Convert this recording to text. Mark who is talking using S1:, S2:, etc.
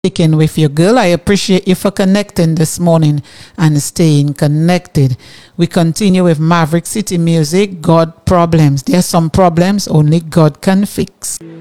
S1: speaking with you, girl. I appreciate you for connecting this morning and staying connected. We continue with Maverick City Music, God Problems. There's some problems only God can fix.